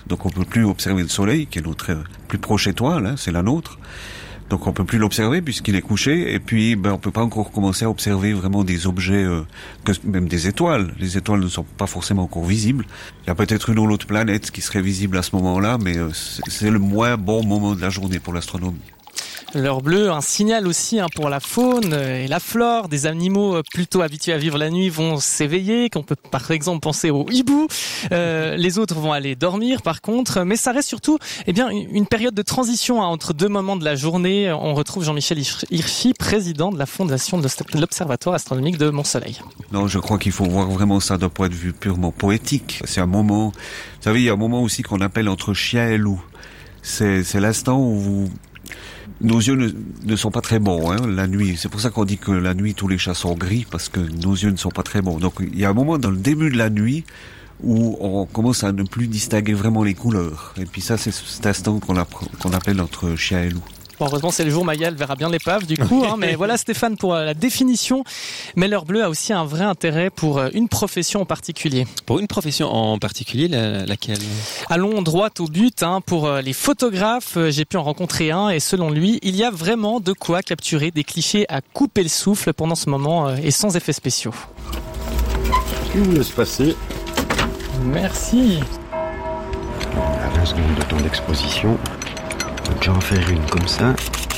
Donc on peut plus observer le soleil, qui est notre plus proche étoile, hein, c'est la nôtre. Donc on peut plus l'observer puisqu'il est couché. Et puis on peut pas encore commencer à observer vraiment des objets, même des étoiles. Les étoiles ne sont pas forcément encore visibles. Il y a peut-être une ou l'autre planète qui serait visible à ce moment-là, mais c'est le moins bon moment de la journée pour l'astronomie. L'heure bleue, un signal aussi pour la faune et la flore. Des animaux plutôt habitués à vivre la nuit vont s'éveiller, qu'on peut par exemple penser au hibou. Les autres vont aller dormir par contre. Mais ça reste surtout une période de transition entre deux moments de la journée. On retrouve Jean-Michel Hirschi, président de la fondation de l'Observatoire astronomique de Mont-Soleil. Non, je crois qu'il faut voir vraiment ça d'un point de vue purement poétique. C'est un moment, vous savez, il y a un moment aussi qu'on appelle entre chien et loup. C'est l'instant où nos yeux ne sont pas très bons, hein, la nuit. C'est pour ça qu'on dit que la nuit, tous les chats sont gris, parce que nos yeux ne sont pas très bons. Donc, il y a un moment dans le début de la nuit où on commence à ne plus distinguer vraiment les couleurs. Et puis ça, c'est cet instant qu'on appelle entre chien et loup. Bon, heureusement, c'est le jour, Maëlle verra bien l'épave, du coup. Mais voilà, Stéphane, pour la définition. Mais l'heure bleue a aussi un vrai intérêt pour une profession en particulier. Pour une profession en particulier, laquelle ? Allons droit au but. Pour les photographes, j'ai pu en rencontrer un. Et selon lui, il y a vraiment de quoi capturer des clichés à couper le souffle pendant ce moment et sans effets spéciaux. Je vous laisse passer. Merci. À 20 secondes de temps d'exposition. Donc je vais en faire une comme ça.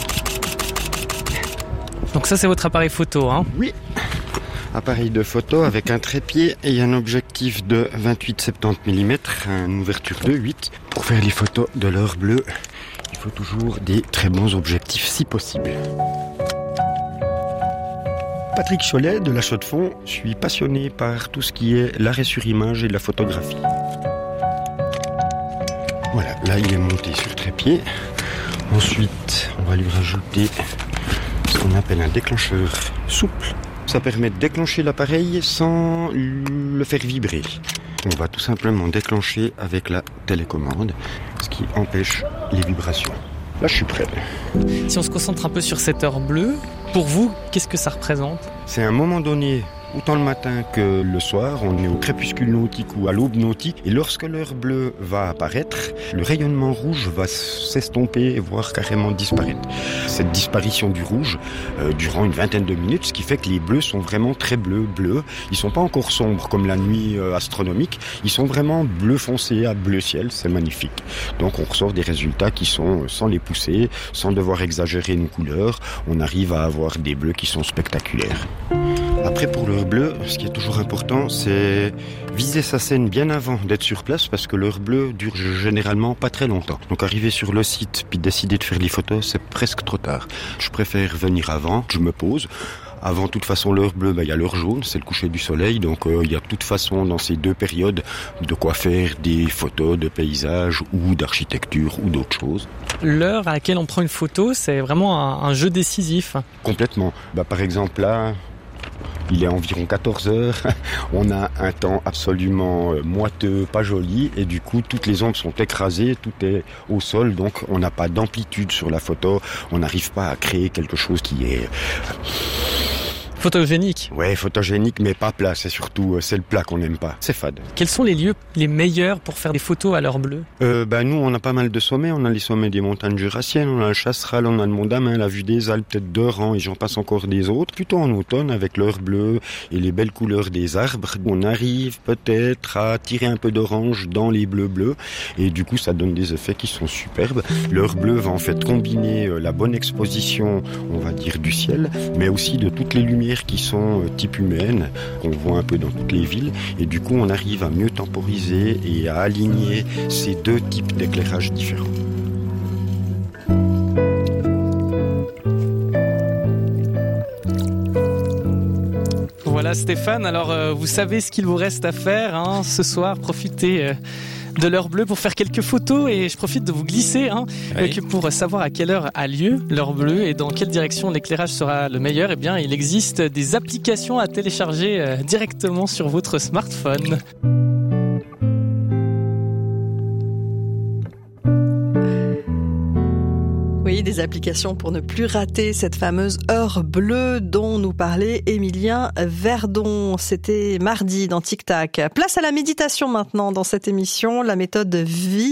Donc ça, c'est votre appareil photo, hein ? Oui. Appareil de photo avec un trépied et un objectif de 28-70 mm, une ouverture de 8. Pour faire les photos de l'heure bleue, il faut toujours des très bons objectifs si possible. Patrick Cholet de La Chaux-de-Fonds, je suis passionné par tout ce qui est l'arrêt sur image et la photographie. Voilà, là il est monté sur trépied. Ensuite, on va lui rajouter ce qu'on appelle un déclencheur souple. Ça permet de déclencher l'appareil sans le faire vibrer. On va tout simplement déclencher avec la télécommande, ce qui empêche les vibrations. Là, je suis prêt. Si on se concentre un peu sur cette heure bleue, pour vous, qu'est-ce que ça représente ? C'est un moment donné, autant le matin que le soir, on est au crépuscule nautique ou à l'aube nautique, et lorsque l'heure bleue va apparaître, le rayonnement rouge va s'estomper, voire carrément disparaître. Cette disparition du rouge durant une vingtaine de minutes, ce qui fait que les bleus sont vraiment très bleus. Ils sont pas encore sombres comme la nuit astronomique, ils sont vraiment bleu foncé à bleu ciel, c'est magnifique. Donc on ressort des résultats qui sont sans les pousser, sans devoir exagérer une couleur, on arrive à avoir des bleus qui sont spectaculaires. Après, pour l'heure bleue, ce qui est toujours important, c'est viser sa scène bien avant d'être sur place, parce que l'heure bleue dure généralement pas très longtemps. Donc arriver sur le site puis décider de faire les photos, c'est presque trop tard. Je préfère venir avant, je me pose. Avant, de toute façon, l'heure bleue, il y a l'heure jaune, c'est le coucher du soleil. Donc il y a de toute façon dans ces deux périodes de quoi faire des photos de paysages ou d'architecture ou d'autres choses. L'heure à laquelle on prend une photo, c'est vraiment un jeu décisif. Complètement. Par exemple là, il est environ 14 heures, on a un temps absolument moiteux, pas joli, et du coup toutes les ombres sont écrasées, tout est au sol, donc on n'a pas d'amplitude sur la photo, on n'arrive pas à créer quelque chose qui est... Photogénique. Ouais, photogénique, mais pas plat, c'est surtout c'est le plat qu'on n'aime pas, c'est fade. Quels sont les lieux les meilleurs pour faire des photos à l'heure bleue ? Nous, on a pas mal de sommets, on a les sommets des montagnes jurassiennes, on a le Chasseral, on a le Mont d'Amin, la vue des Alpes, peut-être d'Oran, et j'en passe encore des autres. Plutôt en automne, avec l'heure bleue et les belles couleurs des arbres, on arrive peut-être à tirer un peu d'orange dans les bleus, et du coup, ça donne des effets qui sont superbes. L'heure bleue va en fait combiner la bonne exposition, on va dire, du ciel, mais aussi de toutes les lumières qui sont type humaine, qu'on voit un peu dans toutes les villes, et du coup on arrive à mieux temporiser et à aligner ces deux types d'éclairage différents. Voilà Stéphane, alors vous savez ce qu'il vous reste à faire ce soir, profitez de l'heure bleue pour faire quelques photos, et je profite de vous glisser que pour savoir à quelle heure a lieu l'heure bleue et dans quelle direction l'éclairage sera le meilleur, il existe des applications à télécharger directement sur votre smartphone. Oui, des applications pour ne plus rater cette fameuse heure bleue dont nous parlait Émilien Verdon. C'était mardi dans Tic Tac. Place à la méditation maintenant dans cette émission, la méthode vie.